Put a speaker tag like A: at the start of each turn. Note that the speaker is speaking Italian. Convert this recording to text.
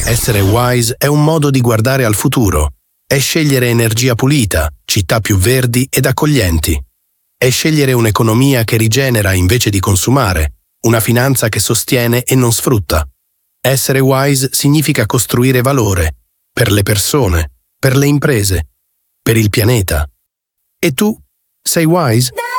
A: Essere wise è un modo di guardare al futuro. È scegliere energia pulita, città più verdi ed accoglienti. È scegliere un'economia che rigenera invece di consumare, una finanza che sostiene e non sfrutta. Essere wise significa costruire valore per le persone, per le imprese, per il pianeta. E tu sei wise?